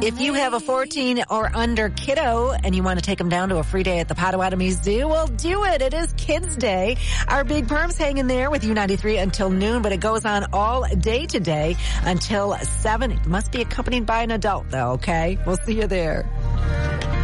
If you have a 14 or under kiddo and you want to take them down to a free day at the Potawatomi Zoo, well, do it. It is Kids Day. Our Big Perm's hanging there with U93 until noon, but it goes on all day today until 7. It must be accompanied by an adult, though, okay? We'll see you there.